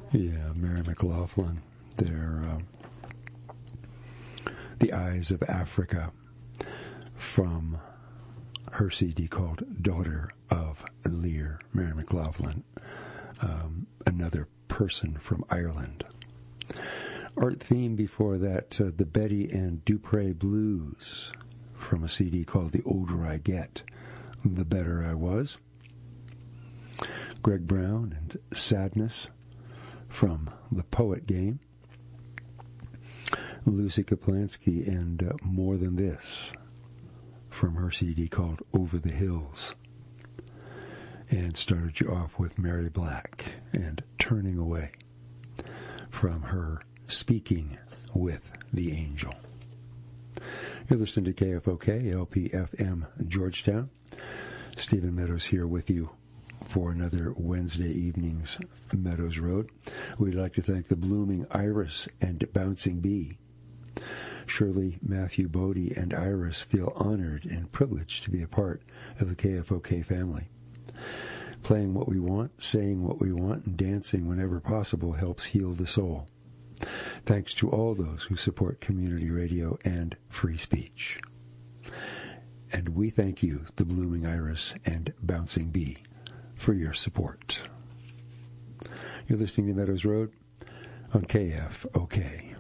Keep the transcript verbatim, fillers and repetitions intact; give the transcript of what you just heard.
Yeah, Mary McLaughlin. They're uh, The Eyes of Africa from her C D called Daughter of Lear. Mary McLaughlin, um, another person from Ireland. Art theme before that, uh, the Betty and Dupre Blues from a C D called The Older I Get, The Better I Was. Greg Brown and Sadness from The Poet Game. Lucy Kaplansky and uh, More Than This from her C D called Over the Hills. And started you off with Mary Black and Turning Away from her Speaking with the Angel. You're listening to K F O K, L P F M Georgetown. Stephen Meadows here with you for another Wednesday evening's Meadows Road. We'd like to thank the Blooming Iris and Bouncing Bee. Shirley, Matthew, Bodie, and Iris feel honored and privileged to be a part of the K F O K family. Playing what we want, saying what we want, and dancing whenever possible helps heal the soul. Thanks to all those who support community radio and free speech. And we thank you, the Blooming Iris and Bouncing Bee, for your support. You're listening to Meadows Road on K F O K.